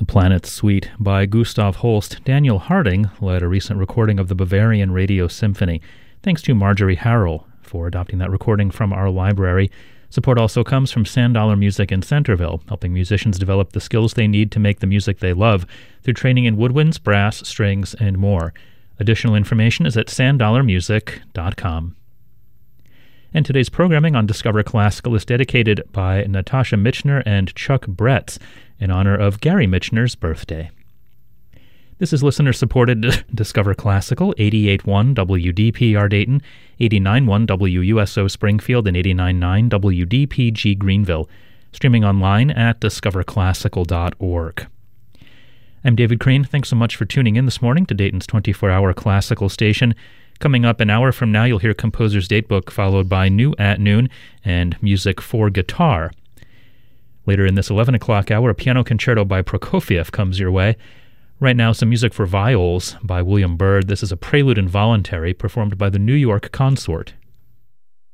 The Planet Suite by Gustav Holst. Daniel Harding led a recent recording of the Bavarian Radio Symphony. Thanks to Marjorie Harrell for adopting that recording from our library. Support also comes from Sand Dollar Music in Centerville, helping musicians develop the skills they need to make the music they love through training in woodwinds, brass, strings, and more. Additional information is at sanddollarmusic.com. And today's programming on Discover Classical is dedicated by Natasha Michener and Chuck Bretz in honor of Gary Michener's birthday. This is listener-supported Discover Classical, 88.1 WDPR Dayton, 89.1 WUSO Springfield, and 89.9 WDPG Greenville, streaming online at discoverclassical.org. I'm David Crane. Thanks so much for tuning in this morning to Dayton's 24-hour classical station. Coming up an hour from now, you'll hear Composer's Datebook, followed by New at Noon and Music for Guitar. Later in this 11 o'clock hour, a piano concerto by Prokofiev comes your way. Right now, some music for viols by William Byrd. This is a prelude involuntary performed by the New York Consort.